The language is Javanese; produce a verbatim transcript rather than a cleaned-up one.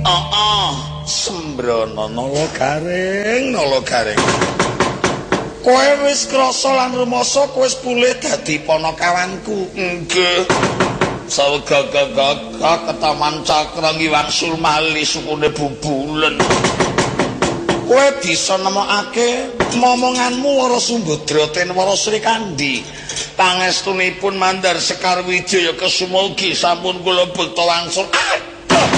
Heeh, Sembrono nala garing, nala garing. Kowe wis krasa lan rumasa kowe wis pulih dadi panakawanku. Nggih. Sawegagagag ketaman cakra ngiwang sulmali sukune bubulen. Kowe bisa nemokake momonganmu Wara Sumbadra Tenwara Sri Kandi. Pangestunipun Mandar Sekar Wijaya kesumugi sampun kula bekta wangsul.